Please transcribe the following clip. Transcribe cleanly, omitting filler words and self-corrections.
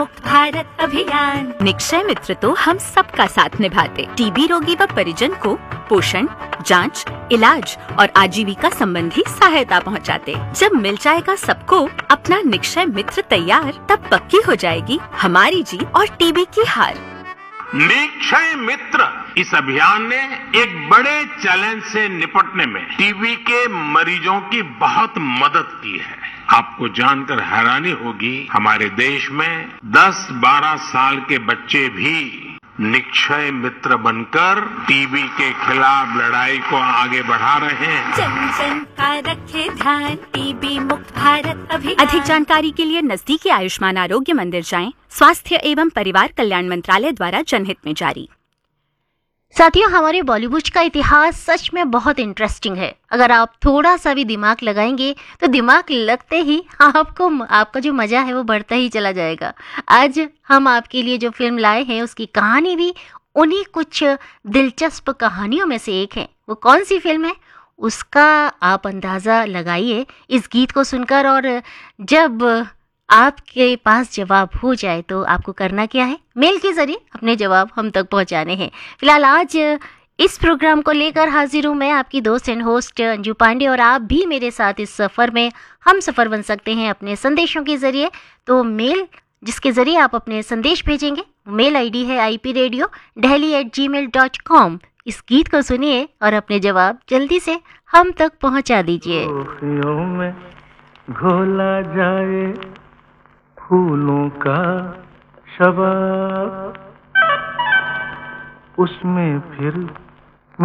मुक्त भारत अभियान। निक्षय मित्र तो हम सबका साथ निभाते। टीबी रोगी व परिजन को पोषण, जांच, इलाज और आजीविका संबंधी सहायता पहुंचाते। जब मिल जाएगा सबको अपना निक्षय मित्र तैयार, तब पक्की हो जाएगी हमारी जीत और टीबी की हार। निक्षय मित्र इस अभियान ने एक बड़े चैलेंज से निपटने में टीबी के मरीजों की बहुत मदद की है। आपको जानकर हैरानी होगी, हमारे देश में 10-12 साल के बच्चे भी निक्षय मित्र बनकर टीबी के खिलाफ लड़ाई को आगे बढ़ा रहे हैं। जन जन का रखे ध्यान, टीबी मुक्त भारत अभियान। अधिक जानकारी के लिए नजदीकी आयुष्मान आरोग्य मंदिर जाएं। स्वास्थ्य एवं परिवार कल्याण मंत्रालय द्वारा जनहित में जारी। साथियों, हमारे बॉलीवुड का इतिहास सच में बहुत इंटरेस्टिंग है। अगर आप थोड़ा सा भी दिमाग लगाएंगे तो दिमाग लगते ही आपका जो मजा है वो बढ़ता ही चला जाएगा। आज हम आपके लिए जो फिल्म लाए हैं उसकी कहानी भी उन्हीं कुछ दिलचस्प कहानियों में से एक है। वो कौन सी फिल्म है उसका आप अंदाज़ा लगाइए इस गीत को सुनकर, और जब आपके पास जवाब हो जाए तो आपको करना क्या है, मेल के जरिए अपने जवाब हम तक पहुंचाने हैं। फिलहाल आज इस प्रोग्राम को लेकर हाजिर हूँ मैं, आपकी दोस्त एंड होस्ट अंजू पांडे, और आप भी मेरे साथ इस सफ़र में हम सफ़र बन सकते हैं अपने संदेशों के जरिए। तो मेल जिसके ज़रिए आप अपने संदेश भेजेंगे, मेल आईडी है ipradio@gmail.com। इस गीत को सुनिए और अपने जवाब जल्दी से हम तक पहुंचा दीजिए। में घोला जाए फूलों का शबाब, उसमें फिर